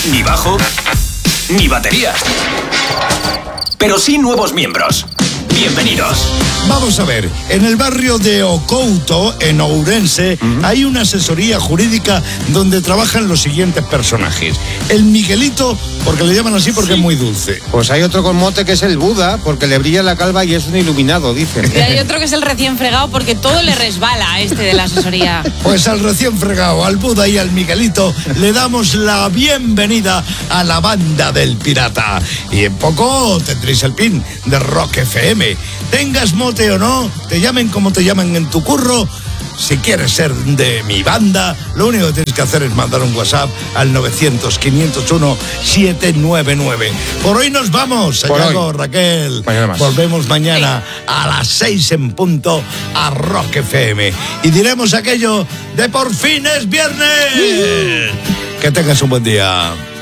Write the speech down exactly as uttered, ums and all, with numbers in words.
ni bajo, ni batería. Pero sí nuevos miembros. Bienvenidos. Vamos a ver, en el barrio de Ocouto, en Ourense, uh-huh. hay una asesoría jurídica donde trabajan los siguientes personajes. El Miguelito, porque le llaman así porque sí. es muy dulce. Pues hay otro con mote que es el Buda, porque le brilla la calva y es un iluminado, dicen. Y hay otro que es el recién fregado, porque todo le resbala a este de la asesoría. Pues al recién fregado, al Buda y al Miguelito, le damos la bienvenida a la banda del pirata. Y en poco tendréis el pin de Rock F M. Tengas mote o no, te llamen como te llaman en tu curro. Si quieres ser de mi banda, lo único que tienes que hacer es mandar un WhatsApp al novecientos, quinientos uno, setecientos noventa y nueve. Por hoy nos vamos, Sayago, Raquel. Mañana más. Volvemos mañana a las seis en punto a Rock F M. Y diremos aquello de por fin es viernes. Que tengas un buen día.